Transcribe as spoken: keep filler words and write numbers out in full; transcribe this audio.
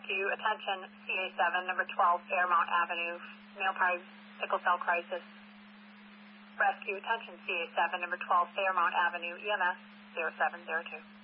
Rescue, attention, C A seven, number twelve, Fairmount Avenue, male party, sickle cell crisis. Rescue, attention, C A seven, number twelve, Fairmount Avenue, E M S zero seven zero two.